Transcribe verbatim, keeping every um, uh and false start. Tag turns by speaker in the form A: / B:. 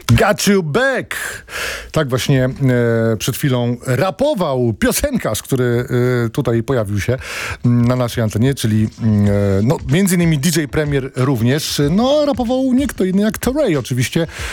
A: Got You Back! Tak właśnie e, przed chwilą rapował piosenkarz, który e, tutaj pojawił się na naszej antenie, czyli e, no, między innymi D J Premier również. No, rapował nie kto inny jak Torey oczywiście.